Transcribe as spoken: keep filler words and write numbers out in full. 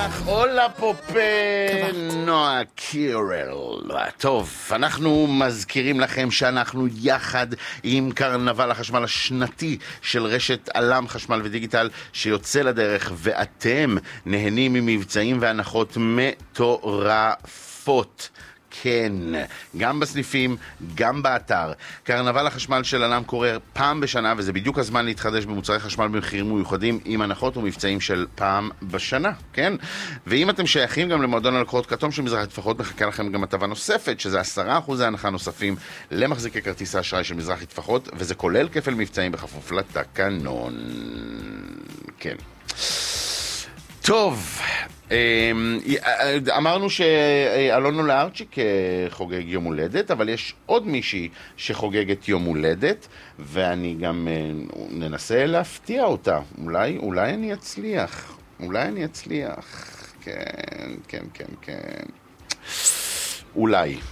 לך, אולה פופל, נועה קירל. טוב, אנחנו מזכירים לכם שאנחנו יחד עם קרנבל החשמל השנתי של רשת אלם חשמל ודיגיטל שיוצא לדרך, ואתם נהנים ממבצעים והנחות מטורפות. כן, גם בסניפים, גם באתר. קרנבל החשמל של אלם קורה פעם בשנה, וזה בדיוק הזמן להתחדש במוצרי חשמל במחירים מיוחדים עם הנחות ומבצעים של פעם בשנה, כן? ואם אתם שייכים גם למועדון הלקוחות כתום של מזרחי טפחות, מחכה לכם גם הטבה נוספת, שזה עשרה אחוז הנחה נוספים למחזיקי כרטיס האשראי של מזרחי טפחות, וזה כולל כפל מבצעים בכפוף לתקנון. כן. טוב, אמרנו שאלונו לארצ'יק חוגג יום הולדת, אבל יש עוד מישהי שחוגגת יום הולדת, ואני גם ננסה להפתיע אותה. אולי, אולי אני אצליח. אולי אני אצליח. כן, כן, כן, כן. אולי.